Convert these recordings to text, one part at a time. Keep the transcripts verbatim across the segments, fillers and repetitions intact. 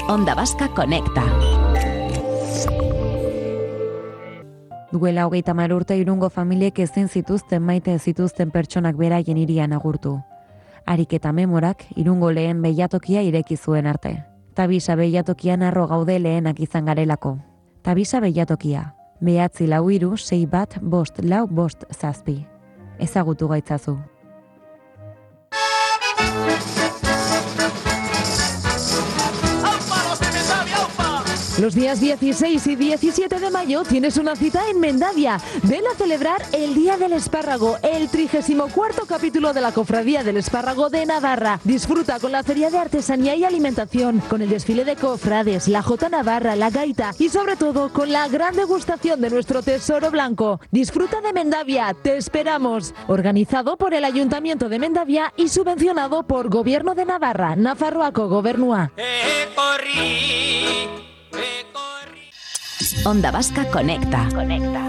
Onda Vasca Conecta. Duela hogeita hamar urte Irungo familiek ezin zituzten maite zituzten pertsonak beraien hirian agurtu. Ariketa memorak Irungo lehen beilatokia ireki zuen arte. Tabisa beilatokian harro gaude lehenak izan garelako. Tabisa beilatokia, behatzi lau hiru, sei bat, bost lau, bost zazpi. Ezagutu gaitzazu. Los días dieciséis y diecisiete de mayo tienes una cita en Mendavia. Ven a celebrar el Día del Espárrago, el trigésimo cuarto capítulo de la Cofradía del Espárrago de Navarra. Disfruta con la Feria de Artesanía y Alimentación, con el desfile de cofrades, la Jota Navarra, la gaita y sobre todo con la gran degustación de nuestro tesoro blanco. Disfruta de Mendavia, te esperamos. Organizado por el Ayuntamiento de Mendavia y subvencionado por Gobierno de Navarra, Nafarroako Gobernua. Onda Vasca Conecta. Conecta.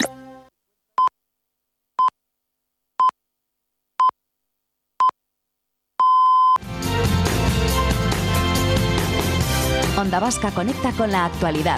Onda Vasca Conecta con la actualidad.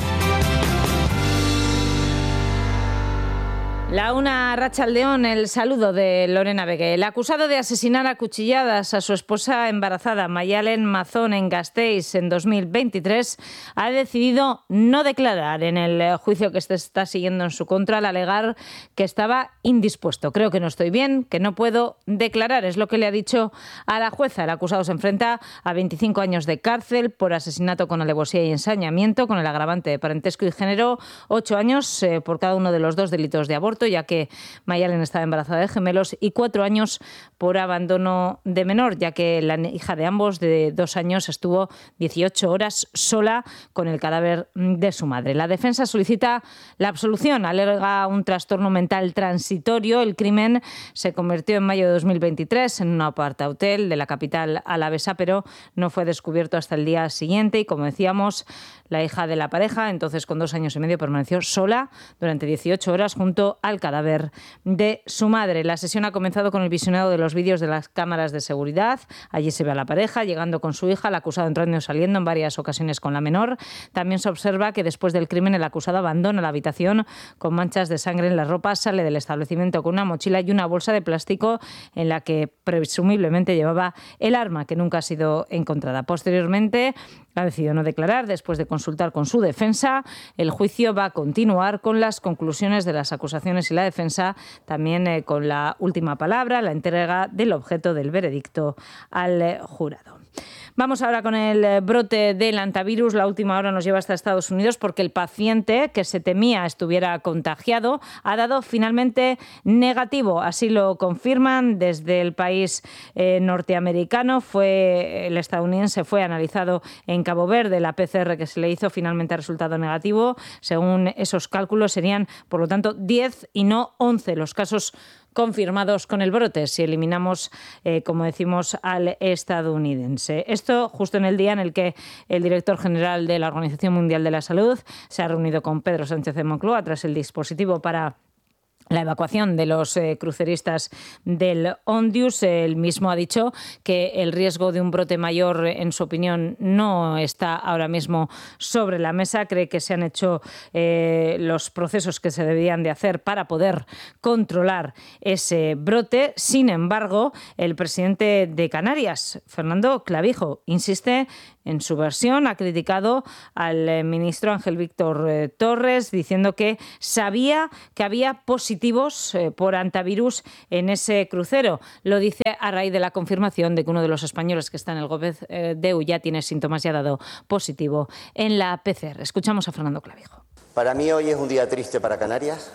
La una, Arratsaldeon, el saludo de Lorena Begue. El acusado de asesinar a cuchilladas a su esposa embarazada, Mayalen Mazón, en Gasteiz en dos mil veintitrés, ha decidido no declarar en el juicio que se está siguiendo en su contra al alegar que estaba indispuesto. Creo que no estoy bien, que no puedo declarar, es lo que le ha dicho a la jueza. El acusado se enfrenta a veinticinco años de cárcel por asesinato con alevosía y ensañamiento, con el agravante de parentesco y género, ocho años eh, por cada uno de los dos delitos de aborto, ya que Mayalen estaba embarazada de gemelos, y cuatro años por abandono de menor, ya que la hija de ambos, de dos años, estuvo dieciocho horas sola con el cadáver de su madre. La defensa solicita la absolución, alega un trastorno mental transitorio. El crimen se convirtió en mayo de dos mil veintitrés en un apartahotel de la capital alavesa, pero no fue descubierto hasta el día siguiente y, como decíamos, la hija de la pareja, entonces con dos años y medio, permaneció sola durante dieciocho horas junto al cadáver de su madre. La sesión ha comenzado con el visionado de los vídeos de las cámaras de seguridad. Allí se ve a la pareja llegando con su hija, el acusado entrando y saliendo en varias ocasiones con la menor. También se observa que después del crimen el acusado abandona la habitación con manchas de sangre en la ropa, sale del establecimiento con una mochila y una bolsa de plástico en la que presumiblemente llevaba el arma, que nunca ha sido encontrada. Posteriormente ha decidido no declarar después de consultar con su defensa. El juicio va a continuar con las conclusiones de las acusaciones y la defensa, también eh, con la última palabra, la entrega del objeto del veredicto al eh, jurado. Vamos ahora con el brote del hantavirus. La última hora nos lleva hasta Estados Unidos porque el paciente que se temía estuviera contagiado ha dado finalmente negativo. Así lo confirman desde el país eh, norteamericano. Fue el estadounidense fue analizado en Cabo Verde. La P C R que se le hizo finalmente ha resultado negativo. Según esos cálculos serían, por lo tanto, diez y no once los casos confirmados con el brote, si eliminamos, eh, como decimos, al estadounidense. Esto justo en el día en el que el director general de la Organización Mundial de la Salud se ha reunido con Pedro Sánchez de Moncloa tras el dispositivo para la evacuación de los eh, cruceristas del Ondius. Él mismo ha dicho que el riesgo de un brote mayor, en su opinión, no está ahora mismo sobre la mesa. Cree que se han hecho eh, los procesos que se debían de hacer para poder controlar ese brote. Sin embargo, el presidente de Canarias, Fernando Clavijo, insiste en su versión. Ha criticado al ministro Ángel Víctor eh, Torres, diciendo que sabía que había positivos eh, por hantavirus en ese crucero. Lo dice a raíz de la confirmación de que uno de los españoles que está en el Gómez eh, Deu ya tiene síntomas y ha dado positivo en la P C R. Escuchamos a Fernando Clavijo. Para mí hoy es un día triste para Canarias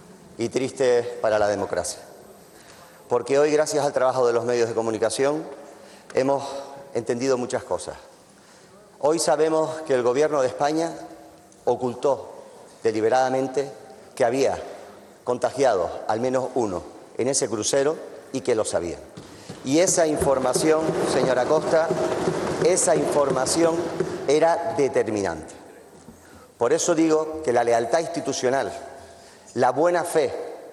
y triste para la democracia. Porque hoy, gracias al trabajo de los medios de comunicación, hemos entendido muchas cosas. Hoy sabemos que el Gobierno de España ocultó deliberadamente que había contagiado al menos uno en ese crucero y que lo sabían. Y esa información, señora Costa, esa información era determinante. Por eso digo que la lealtad institucional, la buena fe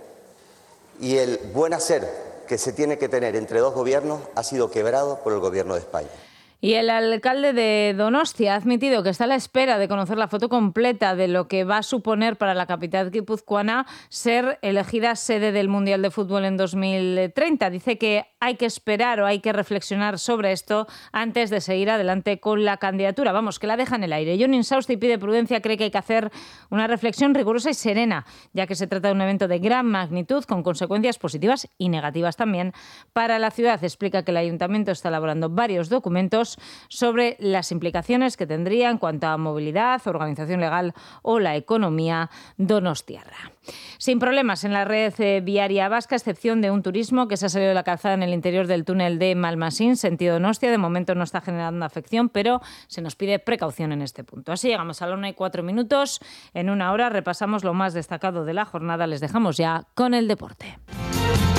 y el buen hacer que se tiene que tener entre dos gobiernos ha sido quebrado por el Gobierno de España. Y el alcalde de Donostia ha admitido que está a la espera de conocer la foto completa de lo que va a suponer para la capital guipuzcoana ser elegida sede del Mundial de Fútbol en dos mil treinta. Dice que hay que esperar o hay que reflexionar sobre esto antes de seguir adelante con la candidatura. Vamos, que la deja en el aire. Jon Insausti pide prudencia, cree que hay que hacer una reflexión rigurosa y serena, ya que se trata de un evento de gran magnitud con consecuencias positivas y negativas también para la ciudad. Explica que el ayuntamiento está elaborando varios documentos sobre las implicaciones que tendría en cuanto a movilidad, organización legal o la economía donostiarra. Sin problemas en la red viaria vasca, a excepción de un turismo que se ha salido de la calzada en el interior del túnel de Malmasín, sentido Donostia. De momento no está generando afección, pero se nos pide precaución en este punto. Así llegamos a la una y cuatro minutos. En una hora repasamos lo más destacado de la jornada. Les dejamos ya con el deporte.